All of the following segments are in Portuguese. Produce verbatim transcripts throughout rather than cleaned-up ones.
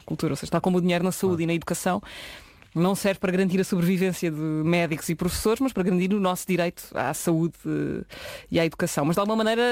cultura, ou seja, está como o dinheiro na saúde ah. e na educação. Não serve para garantir a sobrevivência de médicos e professores, mas para garantir o nosso direito à saúde uh, e à educação. Mas de alguma maneira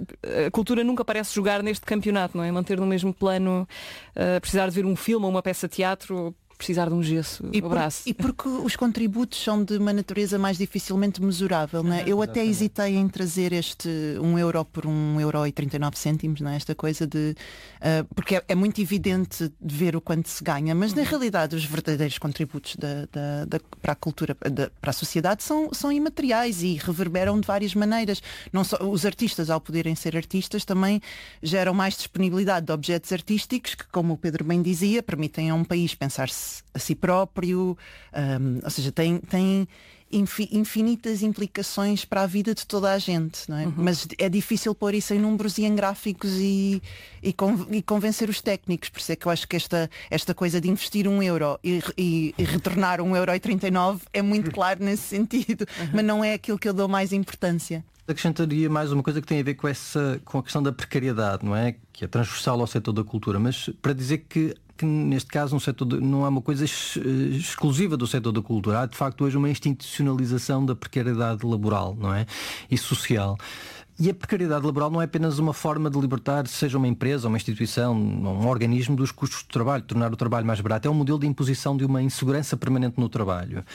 a cultura nunca parece jogar neste campeonato, não é? Manter no mesmo plano, uh, precisar de ver um filme ou uma peça de teatro, precisar de um gesso e no por, braço. E porque os contributos são de uma natureza mais dificilmente mesurável, não é? Eu até hesitei em trazer este um euro por um euro e trinta e nove cêntimos, não é? Esta coisa de... Uh, porque é, é muito evidente de ver o quanto se ganha, mas na realidade os verdadeiros contributos da, da, da, para a cultura, da, para a sociedade são, são imateriais e reverberam de várias maneiras. Não só, os artistas, ao poderem ser artistas, também geram mais disponibilidade de objetos artísticos que, como o Pedro bem dizia, permitem a um país pensar-se a si próprio, um, ou seja, tem, tem infi, infinitas implicações para a vida de toda a gente, não é? Uhum. Mas é difícil pôr isso em números e em gráficos e, e, con, e convencer os técnicos, por isso é que eu acho que esta, esta coisa de investir um euro e, e, e retornar um euro e trinta e nove é muito claro nesse sentido, uhum. mas não é aquilo que eu dou mais importância. Acrescentaria mais uma coisa que tem a ver com, essa, com a questão da precariedade, não é? Que é transversal ao setor da cultura, mas para dizer que que neste caso um setor de, não é uma coisa ex, exclusiva do setor da cultura. Há de facto hoje uma institucionalização da precariedade laboral, não é? E social. E a precariedade laboral não é apenas uma forma de libertar, seja uma empresa, uma instituição, um organismo, dos custos do trabalho, tornar o trabalho mais barato. É um modelo de imposição de uma insegurança permanente no trabalho.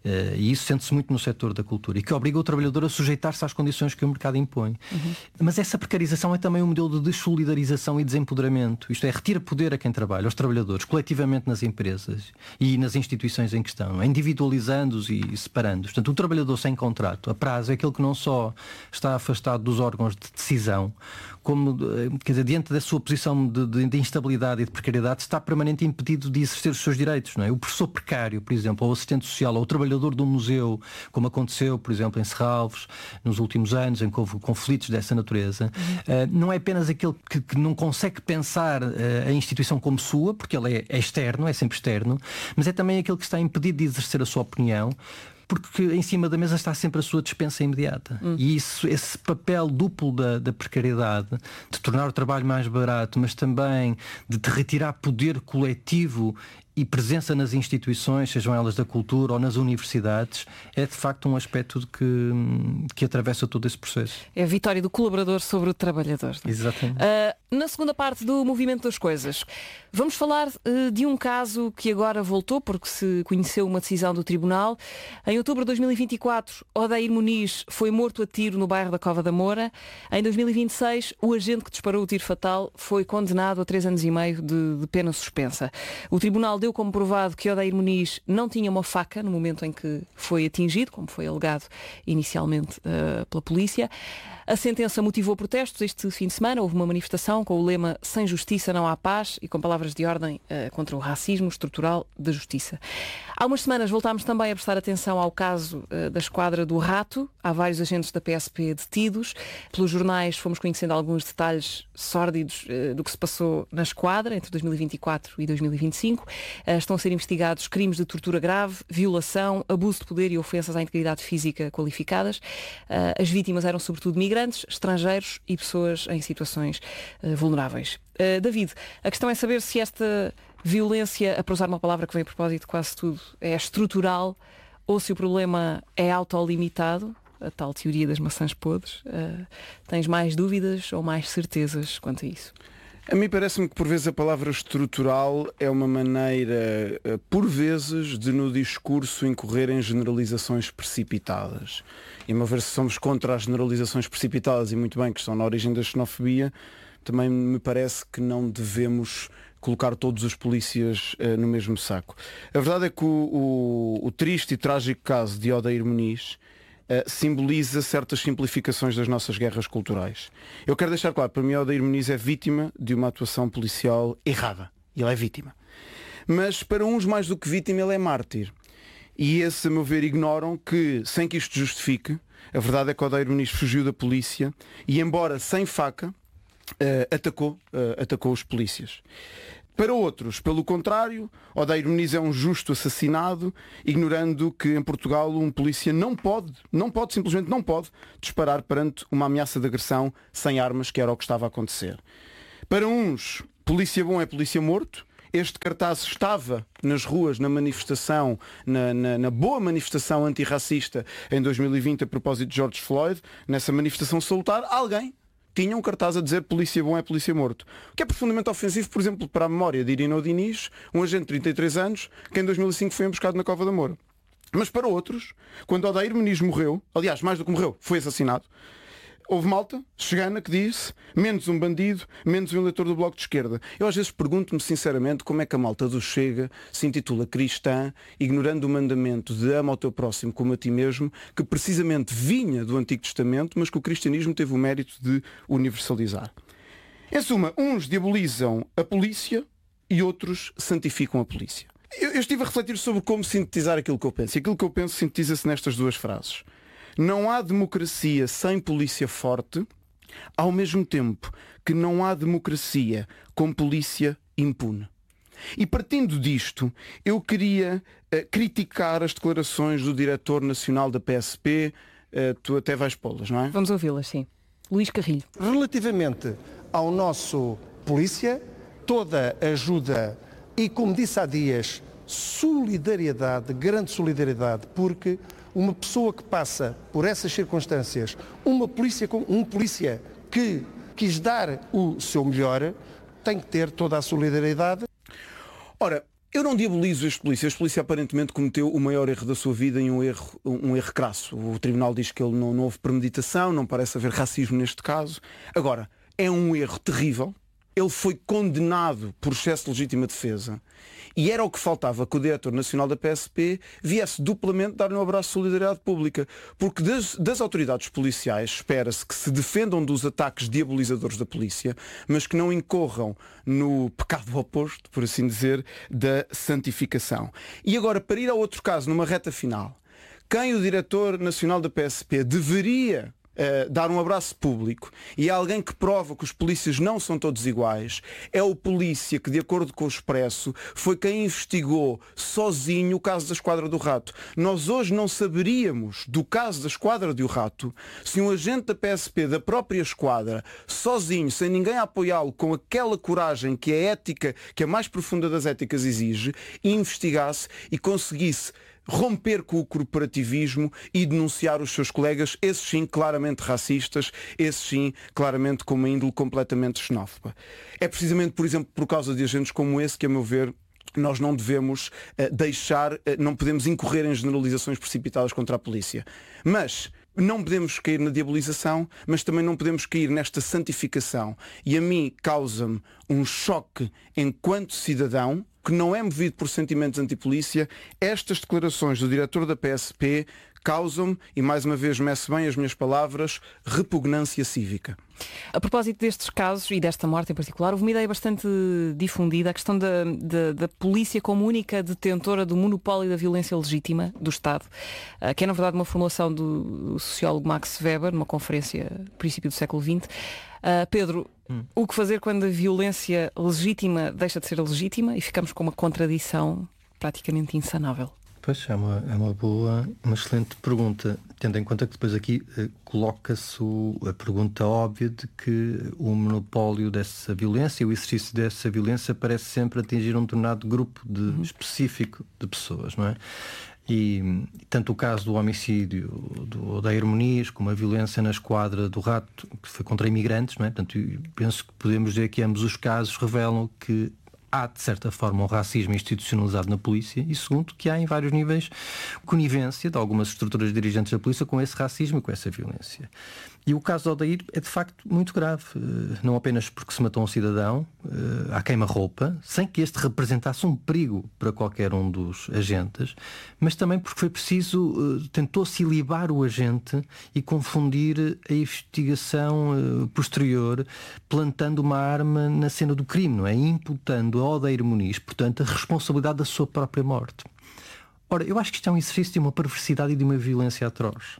E isso sente-se muito no setor da cultura e que obriga o trabalhador a sujeitar-se às condições que o mercado impõe. Uhum. Mas essa precarização é também um modelo de desolidarização e desempoderamento. Isto é, retira poder a quem trabalha, aos trabalhadores, coletivamente nas empresas e nas instituições em questão, individualizando-os e separando-os. Portanto, o trabalhador sem contrato, a prazo, é aquele que não só está afastado dos órgãos de decisão, como, quer dizer, diante da sua posição de, de, de instabilidade e de precariedade, está permanentemente impedido de exercer os seus direitos, não é? O professor precário, por exemplo, ou o assistente social, ou o trabalhador de um museu, como aconteceu, por exemplo, em Serralves, nos últimos anos, em que houve conflitos dessa natureza, uhum. uh, não é apenas aquele que, que não consegue pensar uh, a instituição como sua, porque ele é, é externo, é sempre externo, mas é também aquele que está impedido de exercer a sua opinião, porque em cima da mesa está sempre a sua dispensa imediata. Hum. E isso, esse papel duplo da, da precariedade, de tornar o trabalho mais barato, mas também de te retirar poder coletivo e presença nas instituições, sejam elas da cultura ou nas universidades, é de facto um aspecto de que, que atravessa todo esse processo. É a vitória do colaborador sobre o trabalhador. Exatamente. Uh, na segunda parte do Movimento das Coisas, vamos falar uh, de um caso que agora voltou, porque se conheceu uma decisão do Tribunal. Em outubro de dois mil e vinte e quatro, Odair Muniz foi morto a tiro no bairro da Cova da Moura. Em dois mil e vinte e seis, o agente que disparou o tiro fatal foi condenado a três anos e meio de, de pena suspensa. O Tribunal deu como provado que Odair Muniz não tinha uma faca no momento em que foi atingido, como foi alegado inicialmente uh, pela polícia. A sentença motivou protestos. Este fim de semana houve uma manifestação com o lema "Sem justiça não há paz" e com palavras de ordem uh, contra o racismo estrutural da justiça. Há umas semanas voltámos também a prestar atenção ao caso uh, da Esquadra do Rato. Há vários agentes da P S P detidos. Pelos jornais fomos conhecendo alguns detalhes sórdidos uh, do que se passou na Esquadra entre dois mil e vinte e quatro e dois mil e vinte e cinco. Uh, estão a ser investigados crimes de tortura grave, violação, abuso de poder e ofensas à integridade física qualificadas. Uh, as vítimas eram sobretudo migrantes, estrangeiros e pessoas em situações uh, vulneráveis. Uh, David, a questão é saber se esta violência, para usar uma palavra que vem a propósito de quase tudo, é estrutural ou se o problema é autolimitado, a tal teoria das maçãs podres. Uh, tens mais dúvidas ou mais certezas quanto a isso? A mim parece-me que por vezes a palavra estrutural é uma maneira, por vezes, de no discurso incorrer em generalizações precipitadas. E a meu ver, se somos contra as generalizações precipitadas, e muito bem, que estão na origem da xenofobia, também me parece que não devemos colocar todos os polícias uh, no mesmo saco. A verdade é que o, o, o triste e trágico caso de Odair Muniz Uh, simboliza certas simplificações das nossas guerras culturais. Eu quero deixar claro, para mim Odair Muniz é vítima de uma atuação policial errada. Ele é vítima. Mas para uns mais do que vítima, ele é mártir. E esse, a meu ver, ignoram que, sem que isto justifique, a verdade é que Odair Muniz fugiu da polícia e, embora sem faca, uh, atacou, uh, atacou os polícias. Para outros, pelo contrário, Odair Muniz é um justo assassinado, ignorando que em Portugal um polícia não pode, não pode, simplesmente não pode, disparar perante uma ameaça de agressão sem armas, que era o que estava a acontecer. Para uns, polícia bom é polícia morto, Este cartaz estava nas ruas, na manifestação, na, na, na boa manifestação antirracista em dois mil e vinte a propósito de George Floyd. Nessa manifestação salutar, alguém tinha um cartaz a dizer polícia bom é polícia morto. O que é profundamente ofensivo, por exemplo, para a memória de Irino Diniz, um agente de trinta e três anos, que em dois mil e cinco foi emboscado na Cova da Moura. Mas para outros, quando Odair Muniz morreu, aliás, mais do que morreu, foi assassinado, houve malta chegana que disse menos um bandido, menos um eleitor do Bloco de Esquerda. Eu às vezes pergunto-me sinceramente como é que a malta do Chega se intitula cristã, ignorando o mandamento de ama ao teu próximo como a ti mesmo, que precisamente vinha do Antigo Testamento, mas que o cristianismo teve o mérito de universalizar. Em suma, uns diabolizam a polícia e outros santificam a polícia. Eu, eu estive a refletir sobre como sintetizar aquilo que eu penso. E aquilo que eu penso sintetiza-se nestas duas frases. Não há democracia sem polícia forte, ao mesmo tempo que não há democracia com polícia impune. E partindo disto, eu queria uh, criticar as declarações do diretor nacional da P S P. Uh, tu até vais pô-las, não é? Vamos ouvi-las, sim. Luís Carrilho. Relativamente ao nosso polícia, toda ajuda e, como disse há dias, solidariedade, grande solidariedade, porque uma pessoa que passa por essas circunstâncias, uma polícia, um polícia que quis dar o seu melhor, tem que ter toda a solidariedade. Ora, eu não diabolizo este polícia. Este polícia aparentemente cometeu o maior erro da sua vida em um erro, um erro crasso. O tribunal diz que ele não, não houve premeditação, não parece haver racismo neste caso. Agora, é um erro terrível. Ele foi condenado por excesso de legítima defesa. E era o que faltava que o diretor nacional da P S P viesse duplamente dar-lhe um abraço de solidariedade pública. Porque das, das autoridades policiais espera-se que se defendam dos ataques diabolizadores da polícia, mas que não incorram no pecado oposto, por assim dizer, da santificação. E agora, para ir a outro caso, numa reta final, quem o diretor nacional da P S P deveria Uh, dar um abraço público e é alguém que prova que os polícias não são todos iguais, é o polícia que, de acordo com o Expresso, foi quem investigou sozinho o caso da Esquadra do Rato. Nós hoje não saberíamos do caso da Esquadra do Rato se um agente da P S P da própria Esquadra, sozinho, sem ninguém a apoiá-lo, com aquela coragem que a ética, que a mais profunda das éticas exige, investigasse e conseguisse romper com o corporativismo e denunciar os seus colegas, esses sim claramente racistas, esses sim claramente com uma índole completamente xenófoba. É precisamente, por exemplo, por causa de agentes como esse que, a meu ver, nós não devemos uh, deixar, uh, não podemos incorrer em generalizações precipitadas contra a polícia. Mas não podemos cair na diabolização, mas também não podemos cair nesta santificação. E a mim causa-me um choque enquanto cidadão, que não é movido por sentimentos antipolícia. Estas declarações do diretor da P S P causam-me, e mais uma vez meço bem as minhas palavras, repugnância cívica. A propósito destes casos e desta morte em particular, houve uma ideia bastante difundida, a questão da, da, da polícia como única detentora do monopólio da violência legítima do Estado, que é na verdade uma formulação do sociólogo Max Weber, numa conferência no princípio do século vinte. Uh, Pedro, hum. o que fazer quando a violência legítima deixa de ser legítima e ficamos com uma contradição praticamente insanável? Pois, é uma, é uma boa, uma excelente pergunta, tendo em conta que depois aqui eh, coloca-se o, a pergunta óbvia de que o monopólio dessa violência, o exercício dessa violência parece sempre atingir um determinado grupo de, uhum. específico de pessoas, não é? E tanto o caso do homicídio do Odair Muniz como a violência na Esquadra do Rato, que foi contra imigrantes, não é? Portanto, penso que podemos dizer que ambos os casos revelam que há, de certa forma, um racismo institucionalizado na polícia e, segundo, que há em vários níveis conivência de algumas estruturas dirigentes da polícia com esse racismo e com essa violência. E o caso de Odair é, de facto, muito grave. Não apenas porque se matou um cidadão à queima-roupa, sem que este representasse um perigo para qualquer um dos agentes, mas também porque foi preciso, tentou-se ilibar o agente e confundir a investigação posterior, plantando uma arma na cena do crime, não é? Imputando a Odair Muniz, portanto, a responsabilidade da sua própria morte. Ora, eu acho que isto é um exercício de uma perversidade e de uma violência atroz.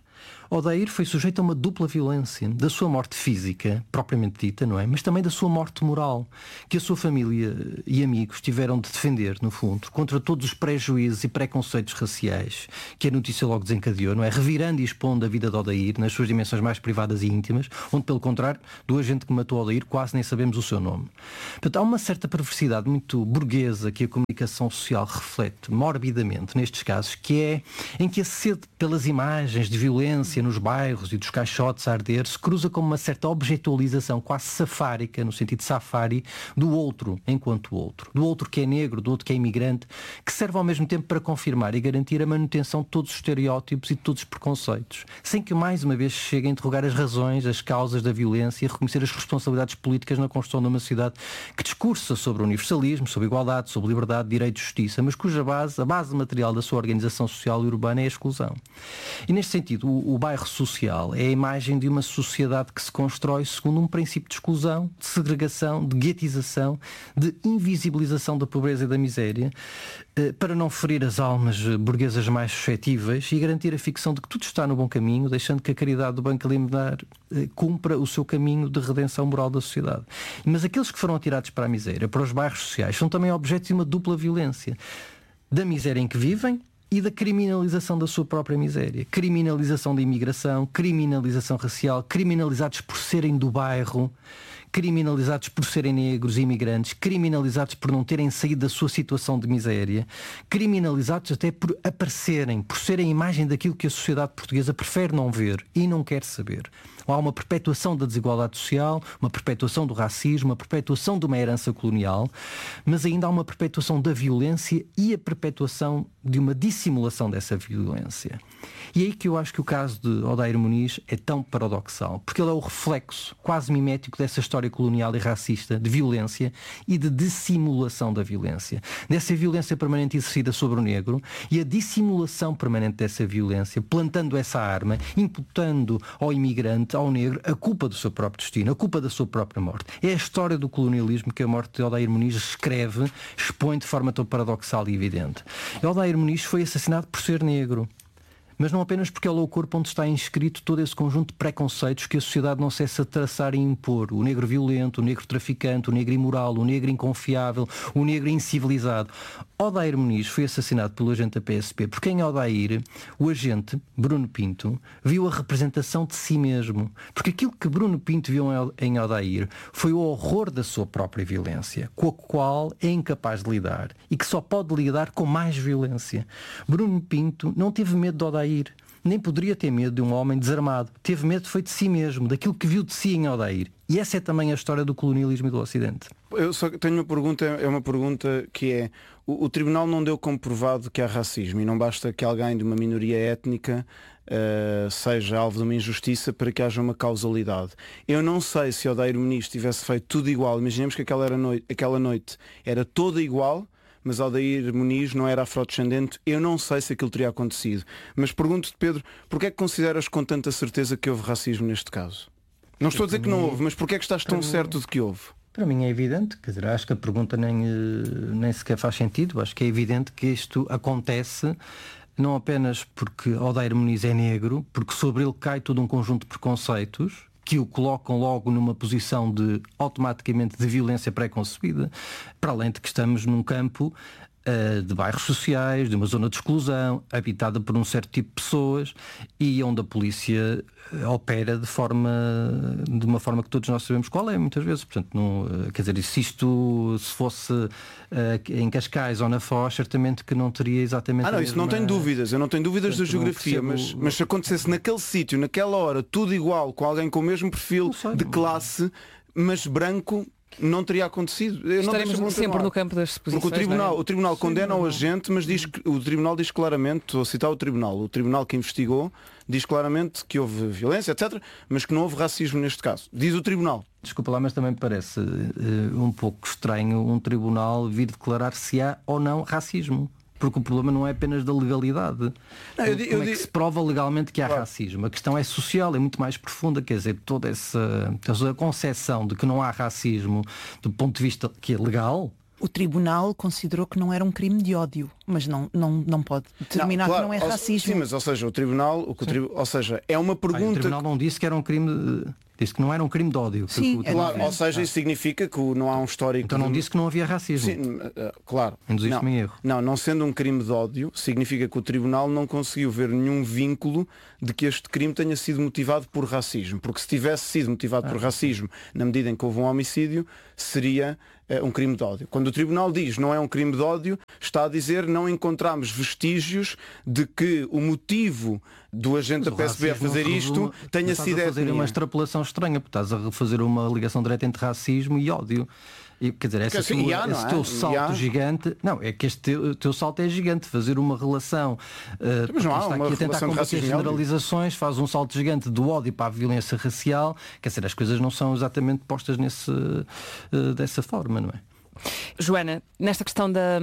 Odair foi sujeito a uma dupla violência, da sua morte física, propriamente dita, não é? Mas também da sua morte moral, que a sua família e amigos tiveram de defender, no fundo, contra todos os prejuízos e preconceitos raciais que a notícia logo desencadeou, não é? Revirando e expondo a vida de Odair nas suas dimensões mais privadas e íntimas, onde, pelo contrário, do agente que matou Odair quase nem sabemos o seu nome. Portanto, há uma certa perversidade muito burguesa que a comunicação social reflete morbidamente nestes casos, que é em que a sede pelas imagens de violência nos bairros e dos caixotes a arder se cruza com uma certa objetualização quase safárica, no sentido de safari, do outro enquanto outro. Do outro que é negro, do outro que é imigrante, que serve ao mesmo tempo para confirmar e garantir a manutenção de todos os estereótipos e de todos os preconceitos, sem que mais uma vez chegue a interrogar as razões, as causas da violência e a reconhecer as responsabilidades políticas na construção de uma sociedade que discursa sobre o universalismo, sobre igualdade, sobre liberdade, direito e justiça, mas cuja base, a base material da sua organização social e urbana é a exclusão. E neste sentido, o, o bairro social é a imagem de uma sociedade que se constrói segundo um princípio de exclusão, de segregação, de guetização, de invisibilização da pobreza e da miséria, eh, para não ferir as almas burguesas mais suscetíveis e garantir a ficção de que tudo está no bom caminho, deixando que a caridade do Banco Alimentar eh, cumpra o seu caminho de redenção moral da sociedade. Mas aqueles que foram atirados para a miséria, para os bairros sociais, são também objetos de uma dupla violência. Da miséria em que vivem e da criminalização da sua própria miséria. Criminalização da imigração, criminalização racial, criminalizados por serem do bairro, criminalizados por serem negros e imigrantes, criminalizados por não terem saído da sua situação de miséria, criminalizados até por aparecerem, por serem a imagem daquilo que a sociedade portuguesa prefere não ver e não quer saber. Há uma perpetuação da desigualdade social, uma perpetuação do racismo, uma perpetuação de uma herança colonial, mas ainda há uma perpetuação da violência e a perpetuação de uma dissimulação dessa violência. E é aí que eu acho que o caso de Odair Muniz é tão paradoxal, porque ele é o reflexo quase mimético dessa história colonial e racista de violência e de dissimulação da violência. Dessa violência permanente exercida sobre o negro e a dissimulação permanente dessa violência, plantando essa arma, imputando ao imigrante, ao negro, a culpa do seu próprio destino, a culpa da sua própria morte. É a história do colonialismo que a morte de Odair Muniz escreve, expõe de forma tão paradoxal e evidente. Odair Muniz foi assassinado por ser negro. Mas não apenas porque ele é o corpo onde está inscrito todo esse conjunto de preconceitos que a sociedade não cessa de traçar e impor. O negro violento, o negro traficante, o negro imoral, o negro inconfiável, o negro incivilizado. Odair Muniz foi assassinado pelo agente da P S P porque em Odair o agente, Bruno Pinto, viu a representação de si mesmo. Porque aquilo que Bruno Pinto viu em Odair foi o horror da sua própria violência, com a qual é incapaz de lidar e que só pode lidar com mais violência. Bruno Pinto não teve medo de Odair, nem poderia ter medo de um homem desarmado. Teve medo foi de si mesmo, daquilo que viu de si em Odair. E essa é também a história do colonialismo e do Ocidente. Eu só tenho uma pergunta, é uma pergunta que é, o, o Tribunal não deu como provado que há racismo e não basta que alguém de uma minoria étnica uh, seja alvo de uma injustiça para que haja uma causalidade. Eu não sei se Odair Muniz tivesse feito tudo igual, imaginemos que aquela, era noite, aquela noite era toda igual, mas Odair Muniz não era afrodescendente, eu não sei se aquilo teria acontecido. Mas pergunto-te, Pedro, porquê é que consideras com tanta certeza que houve racismo neste caso? Não estou a dizer que não houve, mas porquê é que estás tão certo de que houve? Para mim é evidente, quer dizer, acho que a pergunta nem, nem sequer faz sentido, acho que é evidente que isto acontece não apenas porque Odair Muniz é negro, porque sobre ele cai todo um conjunto de preconceitos que o colocam logo numa posição de, automaticamente, de violência pré-concebida, para além de que estamos num campo uh, de bairros sociais, de uma zona de exclusão, habitada por um certo tipo de pessoas e onde a polícia uh, opera de forma, de uma forma que todos nós sabemos qual é, muitas vezes. Portanto, não, uh, quer dizer, se isto se fosse uh, em Cascais ou na Foz, certamente que não teria exatamente... Ah não, a isso mesma... não tenho dúvidas, eu não tenho dúvidas Portanto, da geografia, percebo... mas, mas se acontecesse naquele sítio, naquela hora, tudo igual, com alguém com o mesmo perfil sei, de não... classe, mas branco, não teria acontecido. Eu Estaremos não sempre no campo das suposições. Porque o Tribunal, não é? o tribunal Sim, condena não, o não. agente, mas diz que, o Tribunal diz claramente, estou a citar o Tribunal, o Tribunal que investigou diz claramente que houve violência, etcétera, mas que não houve racismo neste caso. Diz o Tribunal. Desculpa lá, mas também me parece uh, um pouco estranho um tribunal vir declarar se há ou não racismo. Porque o problema não é apenas da legalidade. Não, eu, Como eu, é que eu, se prova legalmente que há claro. racismo? A questão é social, é muito mais profunda. Quer dizer, toda essa, essa concepção de que não há racismo do ponto de vista que é legal, O tribunal considerou que não era um crime de ódio, mas não, não, não pode determinar não, claro, que não é ou, racismo. Sim, mas ou seja, o tribunal, o que o tri... ou seja, é uma pergunta. Ah, o tribunal não disse que era um crime, disse que não era um crime de ódio. Sim, que é claro, ou seja, isso significa que não há um histórico. Então não de... disse que não havia racismo. Sim, claro. Induziste-me em erro. Não, não sendo um crime de ódio, significa que o tribunal não conseguiu ver nenhum vínculo de que este crime tenha sido motivado por racismo. Porque se tivesse sido motivado ah. por racismo, na medida em que houve um homicídio, seria uh, um crime de ódio. Quando o tribunal diz não é um crime de ódio, está a dizer não encontramos vestígios de que o motivo do agente da P S B a fazer isto tenha sido a fazer etnia. uma extrapolação estranha, porque estás a fazer uma ligação direta entre racismo e ódio. E, quer dizer, essa assim, tua, há, esse é? teu salto há. gigante, não, é que este teu, teu salto é gigante, fazer uma relação, uh, mas não há está uma aqui a tentar combater generalizações, faz um salto gigante do ódio para a violência racial, quer dizer, as coisas não são exatamente postas nesse, uh, dessa forma, não é? Joana, nesta questão da,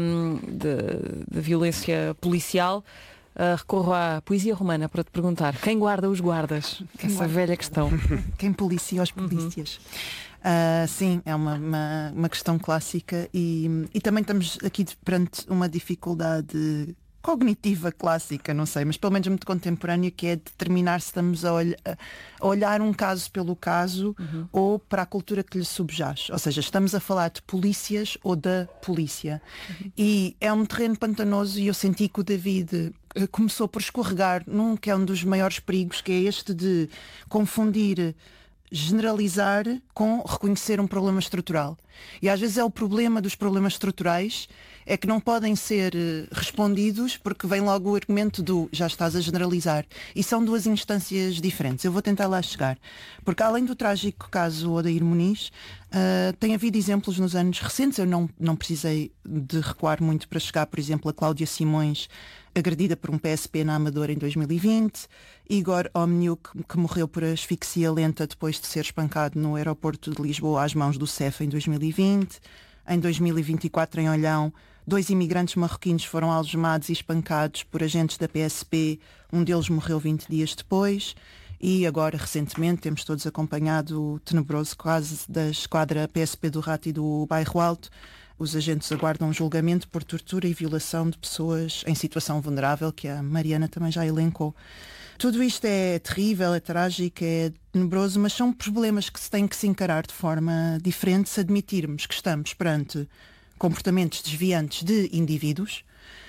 da, da violência policial, Uh, recorro à poesia romana para te perguntar quem guarda os guardas? Quem Essa guarda? velha questão. Quem policia os polícias? Uhum. Uh, sim, é uma, uma, uma questão clássica e, e também estamos aqui perante uma dificuldade cognitiva clássica, não sei, mas pelo menos muito contemporânea, que é determinar se estamos a, olh a olhar um caso pelo caso uhum. ou para a cultura que lhe subjaz. Ou seja, estamos a falar de polícias ou da polícia. Uhum. E é um terreno pantanoso e eu senti que o David começou por escorregar num que é um dos maiores perigos, que é este de confundir generalizar com reconhecer um problema estrutural. E às vezes é o problema dos problemas estruturais é que não podem ser respondidos porque vem logo o argumento do já estás a generalizar. E são duas instâncias diferentes. Eu vou tentar lá chegar. Porque além do trágico caso Odair Muniz, uh, tem havido exemplos nos anos recentes. Eu não, não precisei de recuar muito para chegar, por exemplo, a Cláudia Simões, agredida por um P S P na Amadora em dois mil e vinte, Igor Omniuk, que morreu por asfixia lenta depois de ser espancado no aeroporto de Lisboa às mãos do C E F em dois mil e vinte. Em dois mil e vinte e quatro, em Olhão, dois imigrantes marroquinos foram algemados e espancados por agentes da P S P. Um deles morreu vinte dias depois. E agora, recentemente, temos todos acompanhado o tenebroso caso da esquadra P S P do Rato e do Bairro Alto. Os agentes aguardam um julgamento por tortura e violação de pessoas em situação vulnerável, que a Mariana também já elencou. Tudo isto é terrível, é trágico, é tenebroso, mas são problemas que se têm que se encarar de forma diferente se admitirmos que estamos perante comportamentos desviantes de indivíduos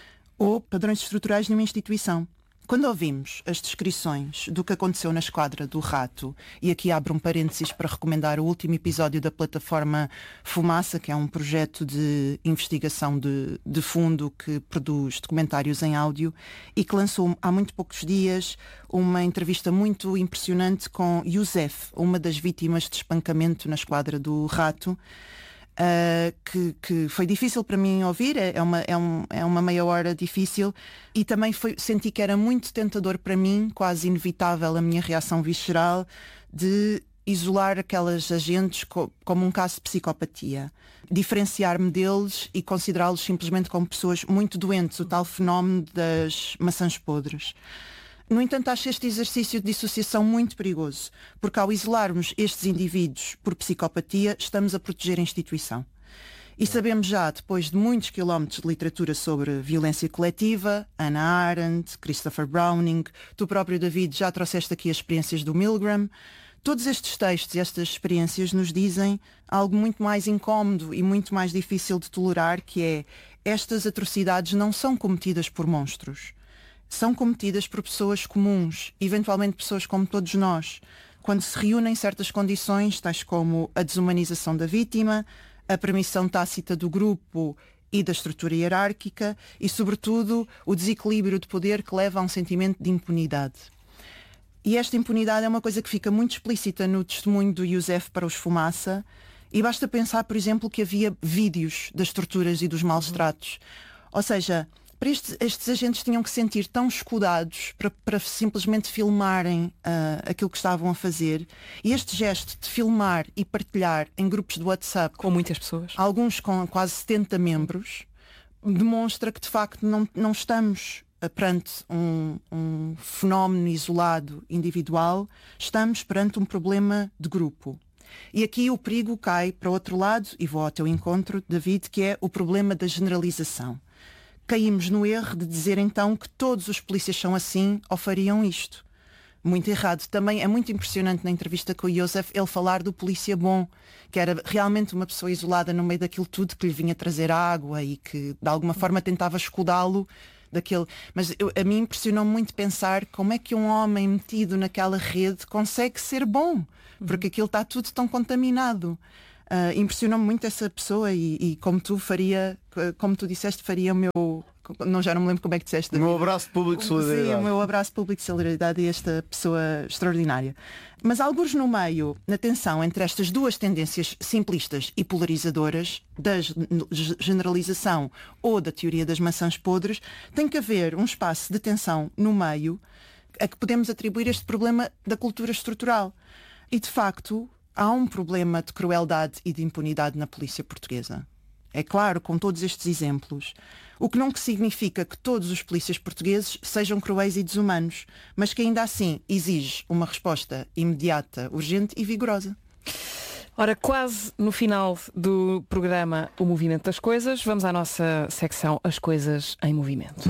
ou padrões estruturais numa instituição. Quando ouvimos as descrições do que aconteceu na esquadra do Rato, e aqui abro um parênteses para recomendar o último episódio da plataforma Fumaça, que é um projeto de investigação de, de fundo que produz documentários em áudio e que lançou há muito poucos dias uma entrevista muito impressionante com Youssef, uma das vítimas de espancamento na esquadra do Rato. Uh, que, que foi difícil para mim ouvir, é uma, é, um, é uma meia hora difícil e também foi, senti que era muito tentador para mim, quase inevitável a minha reação visceral de isolar aquelas agentes co como um caso de psicopatia, diferenciar-me deles e considerá-los simplesmente como pessoas muito doentes, o tal fenómeno das maçãs podres. No entanto, acho este exercício de dissociação muito perigoso, porque ao isolarmos estes indivíduos por psicopatia, estamos a proteger a instituição. E sabemos já, depois de muitos quilómetros de literatura sobre violência coletiva, Hannah Arendt, Christopher Browning, tu próprio, David, já trouxeste aqui as experiências do Milgram. Todos estes textos e estas experiências nos dizem algo muito mais incómodo e muito mais difícil de tolerar, que é estas atrocidades não são cometidas por monstros. São cometidas por pessoas comuns, eventualmente pessoas como todos nós, quando se reúnem certas condições, tais como a desumanização da vítima, a permissão tácita do grupo e da estrutura hierárquica e, sobretudo, o desequilíbrio de poder que leva a um sentimento de impunidade. E esta impunidade é uma coisa que fica muito explícita no testemunho do Youssef para os Fumaça, e basta pensar, por exemplo, que havia vídeos das torturas e dos maus tratos. Ou seja, para estes, estes agentes tinham que se sentir tão escudados para, para simplesmente filmarem uh, aquilo que estavam a fazer. E este gesto de filmar e partilhar em grupos de WhatsApp, com muitas pessoas, alguns com quase setenta membros, demonstra que de facto não, não estamos perante um, um fenómeno isolado individual, estamos perante um problema de grupo. E aqui o perigo cai para o outro lado, e vou ao teu encontro, David, que é o problema da generalização. Caímos no erro de dizer então que todos os polícias são assim ou fariam isto. Muito errado. Também é muito impressionante na entrevista com o Josef ele falar do polícia bom, que era realmente uma pessoa isolada no meio daquilo tudo, que lhe vinha trazer água e que de alguma forma tentava escudá-lo daquele. Mas eu, a mim impressionou muito pensar como é que um homem metido naquela rede consegue ser bom, porque aquilo está tudo tão contaminado. Uh, impressionou-me muito essa pessoa e, e como tu faria, como tu disseste, faria o meu, não, já não me lembro como é que disseste. O meu abraço público de solidariedade. Sim, o meu abraço público de solidariedade a esta pessoa extraordinária. Mas alguns no meio, na tensão entre estas duas tendências simplistas e polarizadoras, da generalização ou da teoria das maçãs podres, tem que haver um espaço de tensão no meio a que podemos atribuir este problema da cultura estrutural. E de facto há um problema de crueldade e de impunidade na polícia portuguesa. É claro, com todos estes exemplos. O que não significa que todos os polícias portugueses sejam cruéis e desumanos, mas que ainda assim exige uma resposta imediata, urgente e vigorosa. Ora, quase no final do programa O Movimento das Coisas, vamos à nossa secção As Coisas em Movimento.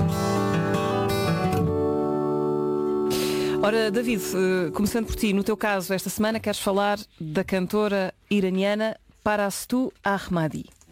Ora, David, começando por ti, no teu caso, esta semana queres falar da cantora iraniana Parastu Ahmadi.